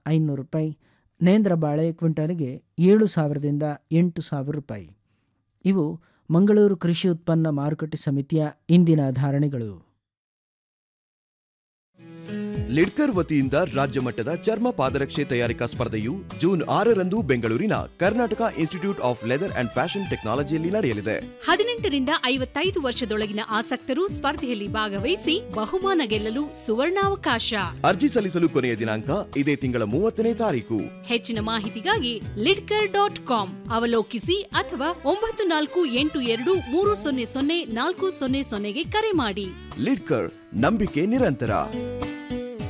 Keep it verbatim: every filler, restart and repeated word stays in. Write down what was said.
ಐನೂರು ರೂಪಾಯಿ. ನೇಂದ್ರ ಬಾಳೆ ಕ್ವಿಂಟಾಲಿಗೆ ಏಳು ಸಾವಿರದಿಂದ ಎಂಟು ಸಾವಿರ ರೂಪಾಯಿ. ಇವು ಮಂಗಳೂರು ಕೃಷಿ ಉತ್ಪನ್ನ ಮಾರುಕಟ್ಟೆ ಸಮಿತಿಯ ಇಂದಿನ ಧಾರಣೆಗಳು. ಲಿಡ್ಕರ್ ವತಿಯಿಂದ ರಾಜ್ಯ ಮಟ್ಟದ ಚರ್ಮ ಪಾದರಕ್ಷೆ ತಯಾರಿಕಾ ಸ್ಪರ್ಧೆಯು ಜೂನ್ ಆರರಂದು ಬೆಂಗಳೂರಿನ Karnataka institute of leather and fashion ಟೆಕ್ನಾಲಜಿಯಲ್ಲಿ ನಡೆಯಲಿದೆ. ಹದಿನೆಂಟರಿಂದ ಐವತ್ತೈದು ವರ್ಷದೊಳಗಿನ ಆಸಕ್ತರು ಸ್ಪರ್ಧೆಯಲ್ಲಿ ಭಾಗವಹಿಸಿ ಬಹುಮಾನ ಗೆಲ್ಲಲು ಸುವರ್ಣಾವಕಾಶ. ಅರ್ಜಿ ಸಲ್ಲಿಸಲು ಕೊನೆಯ ದಿನಾಂಕ ಇದೇ ತಿಂಗಳ ಮೂವತ್ತನೇ ತಾರೀಕು. ಹೆಚ್ಚಿನ ಮಾಹಿತಿಗಾಗಿ ಲಿಡ್ಕರ್ ಡಾಟ್ ಕಾಮ್ ಅವಲೋಕಿಸಿ ಅಥವಾ ಒಂಬತ್ತು ನಾಲ್ಕು ಎಂಟು ಎರಡು ಮೂರು ಸೊನ್ನೆ ಸೊನ್ನೆ ನಾಲ್ಕು ಸೊನ್ನೆ ಸೊನ್ನೆಗೆ ಕರೆ ಮಾಡಿ. ಲಿಡ್ಕರ್, ನಂಬಿಕೆ ನಿರಂತರ.